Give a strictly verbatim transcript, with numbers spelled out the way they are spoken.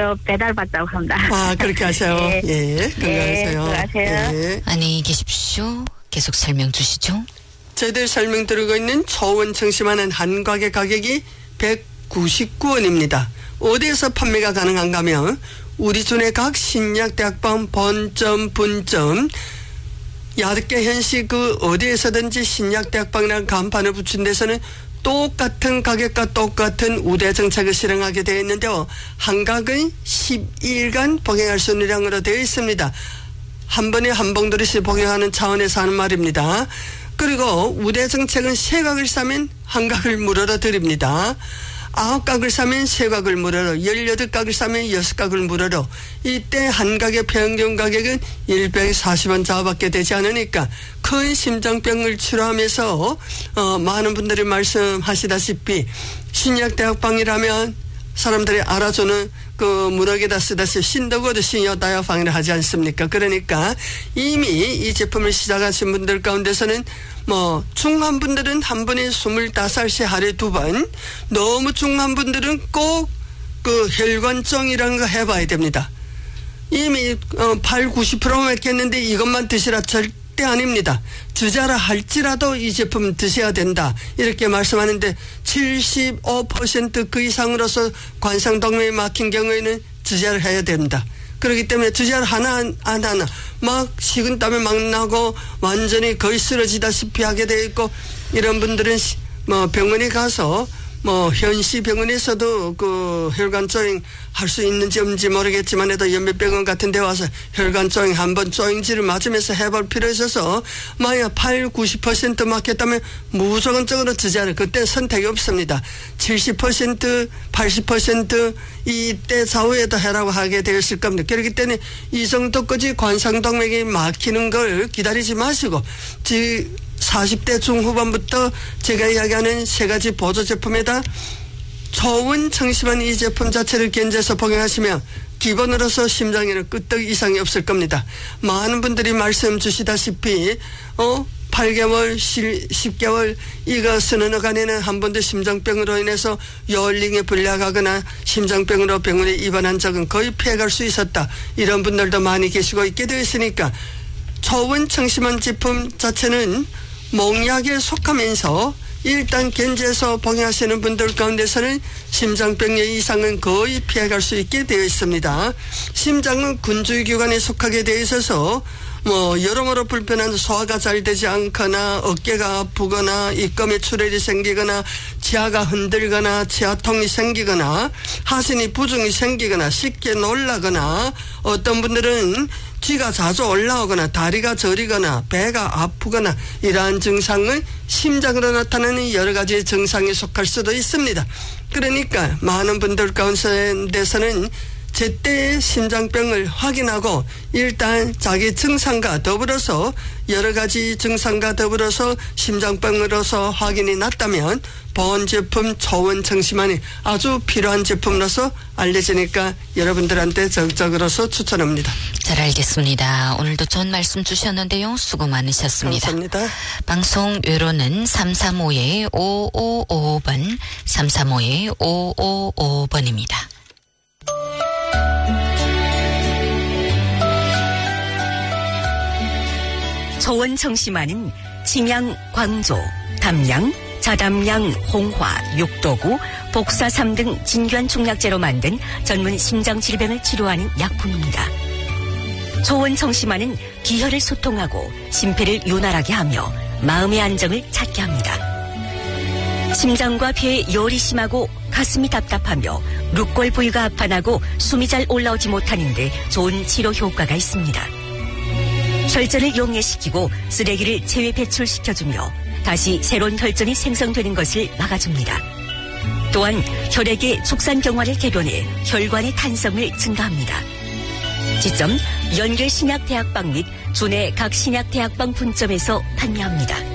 저 배달 받자고 합니다. 아, 그렇게 하세요. 예, 예 건강하세요. 네, 건강하세요. 예. 안녕히 계십시오. 계속 설명 주시죠. 저희들 설명 드리고 있는 초원 청심환은 한 가게 가격이 백구십구 원입니다. 어디에서 판매가 가능한가 하면 우리 주내 각 신약대학방 본점 분점 얇게 현시 그 어디에서든지 신약대학방이라는 간판을 붙인 데서는 똑같은 가격과 똑같은 우대 정책을 실행하게 되어 있는데요. 한각은 십 일간 복용할 수 있는 량으로 되어 있습니다. 한 번에 한 봉돌이씩 복용하는 차원에서 하는 말입니다. 그리고 우대 정책은 세 각을 사면 한 각을 무료로 드립니다. 아홉 각을 사면 세 각을 무료로, 열여덟 각을 사면 여섯 각을 무료로. 이때 한 각의 평균 가격은 백사십 원 자밖에 되지 않으니까 큰 심장병을 치료하면서 어, 많은 분들이 말씀하시다시피 신약대학방이라면 사람들이 알아주는 그 문학에다 쓰다시 신더고도 신여다약방이라 하지 않습니까? 그러니까 이미 이 제품을 시작하신 분들 가운데서는 뭐 중한 분들은 한 번에 스물다섯 알씩 하루에 두 번, 너무 중한 분들은 꼭 그 혈관증이라는 거 해봐야 됩니다. 이미 어, 팔, 구십 퍼센트 했겠는데 이것만 드시라 절대 아닙니다. 주자라 할지라도 이 제품 드셔야 된다 이렇게 말씀하는데 칠십오 퍼센트 그 이상으로서 관상동맥이 막힌 경우에는 주자를 해야 됩니다. 그렇기 때문에 주자를 하나 안 하나 막 식은땀이 막 나고 완전히 거의 쓰러지다시피 하게 되어 있고 이런 분들은 뭐 병원에 가서 뭐 현시 병원에서도 그 혈관 조잉 할 수 있는지 없는지 모르겠지만 해도 연매병원 같은 데 와서 혈관 조잉 한번 조잉지를 맞으면서 해볼 필요 있어서 만약 팔, 구십 퍼센트 맞겠다면 무조건적으로 주자를 그때 선택이 없습니다. 칠십 퍼센트, 팔십 퍼센트 이때 좌우에도 해라고 하게 되었을 겁니다. 그렇기 때문에 이 정도까지 관상동맥이 막히는 걸 기다리지 마시고 지 사십 대 중후반부터 제가 이야기하는 세 가지 보조 제품에다 초원 청심환 이 제품 자체를 견제해서 복용하시면 기본으로서 심장에는 끄떡 이상이 없을 겁니다. 많은 분들이 말씀 주시다시피 어 팔 개월, 십 개월 이거 쓰는 어간에는 한 번도 심장병으로 인해서 요얼링에 불려가거나 심장병으로 병원에 입원한 적은 거의 피해갈 수 있었다. 이런 분들도 많이 계시고 있게 되어 있으니까 초원 청심환 제품 자체는 몽약에 속하면서 일단 견제해서 복용하시는 분들 가운데서는 심장병의 이상은 거의 피해갈 수 있게 되어 있습니다. 심장은 군주기관에 속하게 되어 있어서 뭐 여러모로 불편한 소화가 잘 되지 않거나 어깨가 아프거나 입금에 출혈이 생기거나 치아가 흔들거나 치아통이 생기거나 하신이 부종이 생기거나 쉽게 놀라거나 어떤 분들은 쥐가 자주 올라오거나 다리가 저리거나 배가 아프거나 이러한 증상은 심장으로 나타나는 여러 가지 증상에 속할 수도 있습니다. 그러니까 많은 분들 가운데서는 제때 심장병을 확인하고 일단 자기 증상과 더불어서 여러 가지 증상과 더불어서 심장병으로서 확인이 났다면 보온 제품 초원 청심환이 아주 필요한 제품으로서 알려지니까 여러분들한테 적극적으로서 추천합니다. 잘 알겠습니다. 오늘도 좋은 말씀 주셨는데요. 수고 많으셨습니다. 감사합니다. 방송 외로는 삼삼오 오오오오 번 삼삼오 오오오오 번입니다. 초원 청심환은 침양, 광조, 담양, 자담양, 홍화, 육도구, 복사삼 등 진귀한 중약재로 만든 전문 심장질병을 치료하는 약품입니다. 초원 청심환은 기혈을 소통하고 심폐를 윤활하게 하며 마음의 안정을 찾게 합니다. 심장과 폐에 열이 심하고 가슴이 답답하며 룩골 부위가 아파나고 숨이 잘 올라오지 못하는 데 좋은 치료 효과가 있습니다. 혈전을 용해시키고 쓰레기를 체외 배출시켜주며 다시 새로운 혈전이 생성되는 것을 막아줍니다. 또한 혈액의 축산경화를 개변해 혈관의 탄성을 증가합니다. 지점 연결신약대학방 및 주내 각 신약대학방 분점에서 판매합니다.